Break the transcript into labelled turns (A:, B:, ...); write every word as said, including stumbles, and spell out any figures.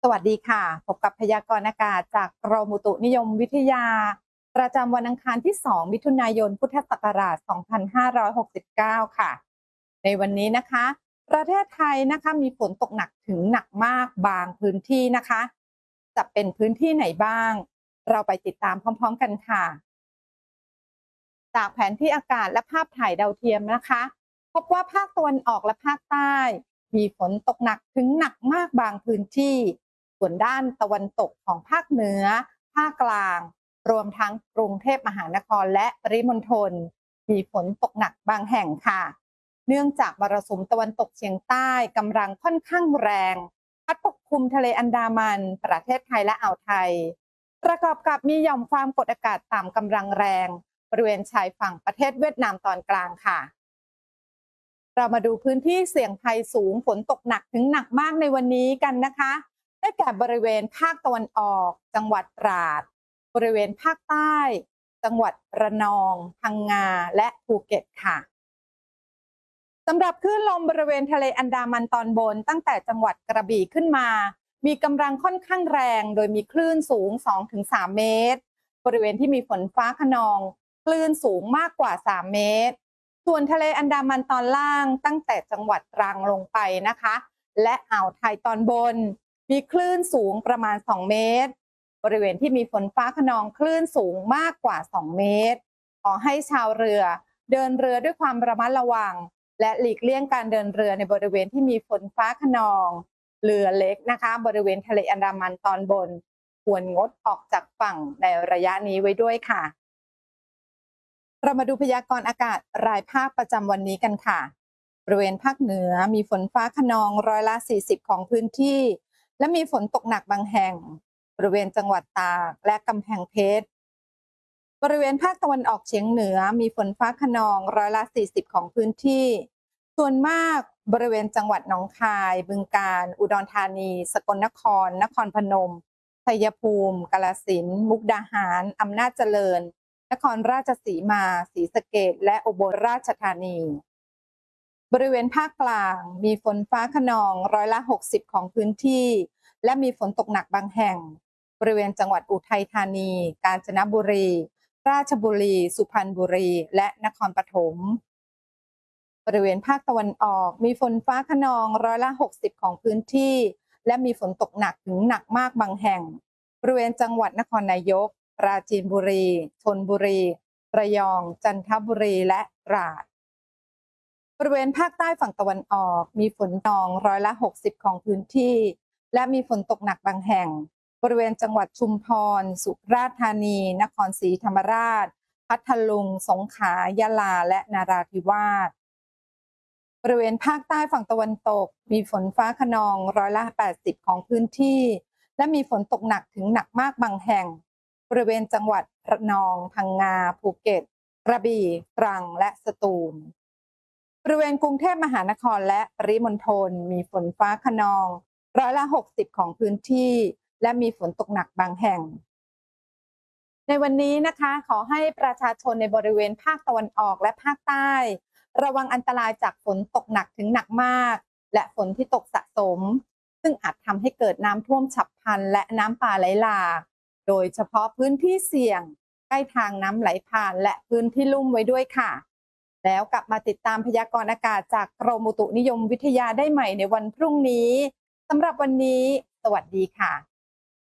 A: สวัสดีค่ะพบกับพยากรณ์อากาศจากกรมอุตุนิยมวิทยาประจำวันอังคารที่ สอง มิถุนายน พุทธศักราช สองพันห้าร้อยหกสิบเก้า ค่ะ ในวันนี้นะคะ ประเทศไทยนะคะมีฝนตกหนักถึงหนักมากบางพื้นที่นะคะ จะเป็นพื้นที่ไหนบ้าง เราไปติดตามพร้อมๆกันค่ะ จากแผนที่อากาศและภาพถ่ายดาวเทียมนะคะ พบว่าภาคตะวันออกและภาคใต้ มีฝนตกหนักถึงหนักมากบางพื้นที่ ส่วนด้านตะวันตกของภาคเหนือ ภาคกลาง รวมทั้งกรุงเทพมหานครและปริมณฑลมีฝนตกหนักบางแห่งค่ะ เนื่องจากมรสุมตะวันตกเฉียงใต้กำลังค่อนข้างแรงพัดปกคลุมทะเลอันดามันประเทศไทยและอ่าวไทย ประกอบกับมีหย่อมความกดอากาศต่ำกำลังแรงบริเวณชายฝั่งประเทศเวียดนามตอนกลางค่ะ เรามาดูพื้นที่เสี่ยงภัยสูงฝนตกหนักถึงหนักมากในวันนี้กันนะคะได้แก่บริเวณภาคตะวันออก จังหวัดตราด บริเวณภาคใต้ จังหวัดระนอง พังงา และภูเก็ตค่ะสำหรับคลื่นลมบริเวณทะเลอันดามันตอนบนตั้งแต่จังหวัดกระบี่ขึ้นมา มีกำลังค่อนข้างแรงโดยมีคลื่นสูง สองถึงสาม เมตร บริเวณที่มีฝนฟ้าคะนองคลื่นสูงมากกว่า สาม เมตร ส่วนทะเลอันดามันตอนล่างตั้งแต่จังหวัดตรังลงไปนะคะและอ่าวไทยตอนบนมีคลื่นสูงประมาณ สอง เมตร บริเวณที่มีฝนฟ้าคะนองคลื่นสูงมากกว่า สอง เมตร ขอให้ชาวเรือเดินเรือด้วยความระมัดระวังและหลีกเลี่ยงการเดินเรือในบริเวณที่มีฝนฟ้าคะนองเรือเล็กนะคะบริเวณทะเลอันดามันตอนบนควรงดออกจากฝั่งในระยะนี้ไว้ด้วยค่ะเรามาดูพยากรณ์อากาศรายภาคประจำวันนี้กันค่ะบริเวณภาคเหนือมีฝนฟ้าคะนองร้อยละสี่สิบของพื้นที่และมีฝนตกหนักบางแห่งบริเวณจังหวัดตากและกำแพงเพชรบริเวณภาคตะวันออกเฉียงเหนือมีฝนฟ้าคะนองร้อยละสี่สิบของพื้นที่ส่วนมากบริเวณจังหวัดหนองคายบึงกาฬอุดรธานีสกลนครนครพนมชัยภูมิกาฬสินธุ์มุกดาหารอำนาจเจริญนครราชสีมาศรีสะเกษและอุบลราชธานีบริเวณภาคกลางมีฝนฟ้าคะนองร้อยละหกสิบของพื้นที่และมีฝนตกหนักบางแห่งบริเวณจังหวัดอุทัยธานีกาญจนบุรีราชบุรีสุพรรณบุรีและนครปฐมบริเวณภาคตะวันออกมีฝนฟ้าคะนองร้อยละหกสิบของพื้นที่และมีฝนตกหนักถึงหนักมากบางแห่งบริเวณจังหวัดนครนายกปราจีนบุรีชลบุรีระยองจันทบุรีและตราดบริเวณภาคใต้ฝั่งตะวันออกมีฝนตกร้อยละหกสิบของพื้นที่และมีฝนตกหนักบางแห่งบริเวณจังหวัดชุมพรสุราษฎร์ธานีนครศรีธรรมราชพัทลุงสงขลายะลาและนราธิวาสบริเวณภาคใต้ฝั่งตะวันตกมีฝนฟ้าคะนองร้อยละแปดสิบของพื้นที่และมีฝนตกหนักถึงหนักมากบางแห่งบริเวณจังหวัดระนองพังงาภูเก็ตกระบี่ตรังและสตูลบริเวณกรุงเทพมหานครและปริมณฑลมีฝนฟ้าคะนองร้อยละหกสิบของพื้นที่และมีฝนตกหนักบางแห่งในวันนี้นะคะขอให้ประชาชนในบริเวณภาคตะวันออกและภาคใต้ระวังอันตรายจากฝนตกหนักถึงหนักมากและฝนที่ตกสะสมซึ่งอาจทำให้เกิดน้ำท่วมฉับพลันและน้ำป่าไหลหลากโดยเฉพาะพื้นที่เสี่ยงใกล้ทางน้ำไหลผ่านและพื้นที่ลุ่มไว้ด้วยค่ะแล้วกลับมาติดตามพยากรณ์อากาศจากกรมอุตุนิยมวิทยาได้ใหม่ในวันพรุ่งนี้สำหรับวันนี้สวัสดีค่ะ